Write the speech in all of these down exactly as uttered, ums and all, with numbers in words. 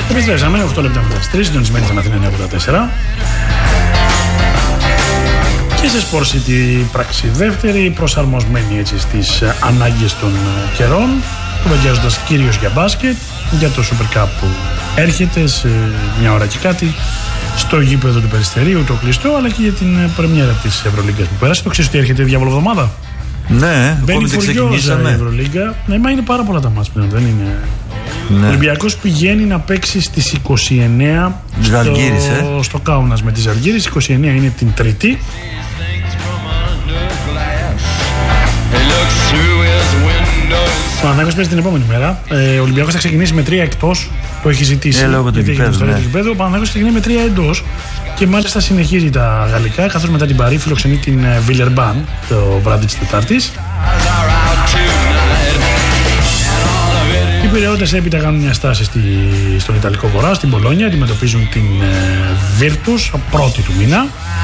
Επιστρέψαμε οκτώ λεπτά μετά τις τρεις, συντονισμένοι στην Αθήνα εννιά ογδόντα τέσσερα. Και σε Sport City πράξη δεύτερη, προσαρμοσμένη έτσι στις ανάγκες των καιρών, κουβεντιάζοντας κυρίως για μπάσκετ, για το Super Cup που έρχεται σε μια ώρα και κάτι, στο γήπεδο του Περιστερίου, το κλειστό, αλλά και για την πρεμιέρα της Ευρωλίγκας που πέρασε. Το ξέρεις ότι έρχεται διαβολοβδομάδα. Ναι, μπαίνει φουριόζα η Ευρωλίγκα. Ναι, μα είναι πάρα πολλά τα μάτς πλέον, δεν είναι. Ναι. Ο Ολυμπιακός πηγαίνει να παίξει στις είκοσι εννέα στο, ε? στο Κάουνας με τη Ζαλγκίρις. είκοσι εννέα είναι την Τρίτη. Ο Παναθηναϊκός παίζει την επόμενη μέρα. Ε, ο Ολυμπιακός θα ξεκινήσει με τρία εκτός. Το έχει ζητήσει. Ε, λόγω του γηπέδου, ναι. Ο Παναθηναϊκός ξεκινήσει με τρία εντός. Και μάλιστα συνεχίζει τα γαλλικά, καθώς μετά την Παρί φιλοξενεί την Βιλερμπάν το βράδυ της Τετάρτης. Οι Πειραιώτες έπειτα κάνουν μια στάση στη, στον Ιταλικό Βορρά, στην Πολόνια, αντιμετωπίζουν την Βίρτους, πρώτη του μήνα.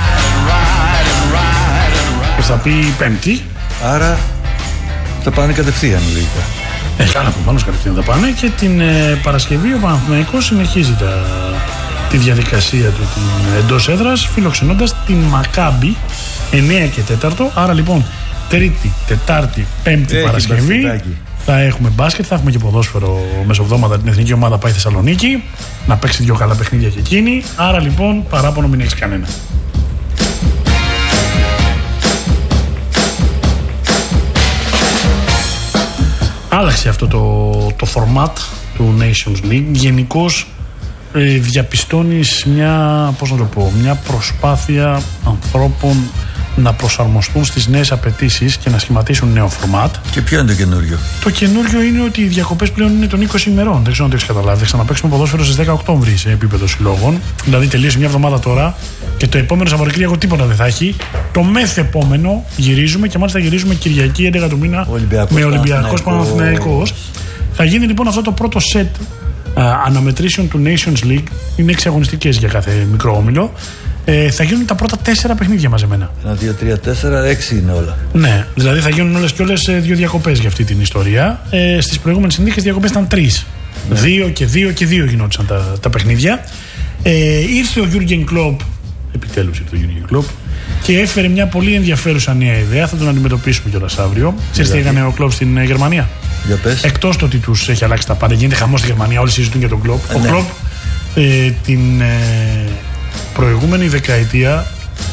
Και θα πει Πέμπτη. Άρα θα πάνε κατευθείαν λίγο. Ε, καλά, προφανώς κατευθείαν θα πάνε. Και την ε, Παρασκευή ο Παναθηναϊκός συνεχίζει τα, τη διαδικασία του την, εντός έδρας, φιλοξενώντας την Μακάμπι εννέα και τέταρτο. Άρα λοιπόν Τρίτη, Τετάρτη, Πέμπτη, έχει Παρασκευή μπαστιτάκι. Θα έχουμε μπάσκετ, θα έχουμε και ποδόσφαιρο μεσοβδόματα. Την εθνική ομάδα πάει Θεσσαλονίκη να παίξει δύο καλά παιχνίδια και εκείνη. Άρα λοιπόν παράπονο μην έχει κανένα. Άλλαξε αυτό το, το format του Nations League. Γενικώς ε, διαπιστώνεις μια, πώς να το πω, μια προσπάθεια ανθρώπων να προσαρμοστούν στις νέες απαιτήσεις και να σχηματίσουν νέο format. Και ποιο είναι το καινούριο? Το καινούριο είναι ότι οι διακοπές πλέον είναι των είκοσι ημερών. Δεν ξέρω αν το έχεις καταλάβει. Θα ξαναπαίξουμε ποδόσφαιρο στις δέκα Οκτώβρη σε επίπεδο συλλόγων. Δηλαδή τελείωσε μια εβδομάδα τώρα και το επόμενο Σαββατοκύριακο τίποτα δεν θα έχει. Το μεθεπόμενο γυρίζουμε και μάλιστα γυρίζουμε Κυριακή έντεκα του μήνα Ολυμπιακός, με Ολυμπιακός Παναθηναϊκός. Θα γίνει λοιπόν αυτό το πρώτο σετ αναμετρήσεων του Nations League. Είναι έξι αγωνιστικές για κάθε μικρό όμιλο. Ε, θα γίνουν τα πρώτα τέσσερα παιχνίδια μαζεμένα. Ένα, δύο, τρία, τέσσερα, έξι είναι όλα. Ναι, δηλαδή θα γίνουν όλες και όλες δύο διακοπές για αυτή την ιστορία. Ε, στις προηγούμενες συνθήκες διακοπές ήταν τρεις. Ναι. Δύο και δύο και δύο γινόντουσαν τα, τα παιχνίδια. Ε, ήρθε ο Γιούργεν Κλοπ, επιτέλους ήρθε ο Γιούργεν Κλοπ, και έφερε μια πολύ ενδιαφέρουσα νέα ιδέα. Θα τον αντιμετωπίσουμε κιόλας αύριο. Ξέρεις τι έκανε ο Κλοπ στην Γερμανία? Για πες. Εκτός το ότι τους έχει αλλάξει τα πάντα, γίνεται χαμός στη Γερμανία, όλοι συζητούν για τον Κλοπ. Ε, ο ναι. Κλοπ ε, την. Ε, προηγούμενη δεκαετία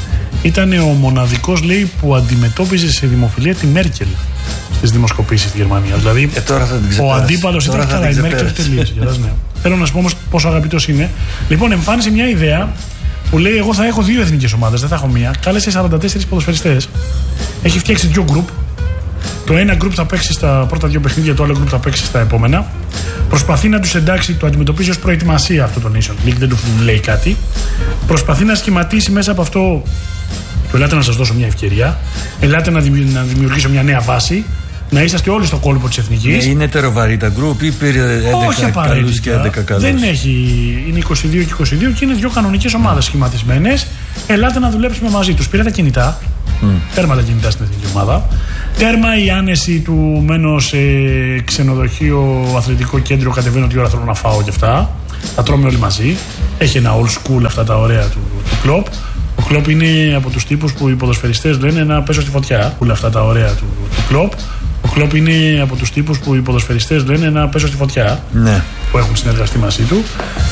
ήταν ο μοναδικός, λέει, που αντιμετώπιζε σε δημοφιλία τη Μέρκελ στις δημοσκοπήσεις στη Γερμανία. Δηλαδή ε, τώρα θα την ο αντίπαλος ήταν καλά, η Μέρκελ τελείωσε. Ναι. Θέλω να σου πω όμως πόσο αγαπητός είναι. Λοιπόν, εμφάνισε μια ιδέα που λέει: εγώ θα έχω δύο εθνικές ομάδες, δεν θα έχω μία. Κάλεσε σαράντα τέσσερις ποδοσφαιριστές. Έχει φτιάξει δύο γκρουπ. Το ένα γκρουπ θα παίξει στα πρώτα δύο παιχνίδια, το άλλο γκρουπ θα παίξει στα επόμενα. Προσπαθεί να τους εντάξει, το αντιμετωπίζει ως προετοιμασία αυτό το Nation League, δεν του λέει κάτι. Προσπαθεί να σχηματίσει μέσα από αυτό. Το ελάτε να σας δώσω μια ευκαιρία. Ελάτε να δημιουργήσω μια νέα βάση. Να είσαστε όλοι στο κόλπο της εθνικής. Είναι τεροβαρή τα γκρουπ ή πήρε έντεκα καλούς και έντεκα καλούς? Δεν έχει. Είναι είκοσι δύο και είκοσι δύο και είναι δύο κανονικές ομάδες σχηματισμένες. Ελάτε να δουλέψουμε μαζί τους. Πήρε τα κινητά. Mm. Τέρμα τα κινητά στην εθνική ομάδα. Τέρμα η άνεση του μένω σε ξενοδοχείο, αθλητικό κέντρο, κατεβαίνω τι ώρα θέλω να φάω και αυτά. Τα τρώμε όλοι μαζί. Έχει ένα old school αυτά τα ωραία του, του Κλοπ. Ο Κλοπ είναι από τους τύπους που οι ποδοσφαιριστές λένε να πέσω στη φωτιά. Όλα αυτά τα ωραία του, του Κλοπ. Ο Κλοπ είναι από τους τύπους που οι ποδοσφαιριστές λένε να πέσω στη φωτιά. Ναι. Που έχουν συνεργαστεί μαζί του.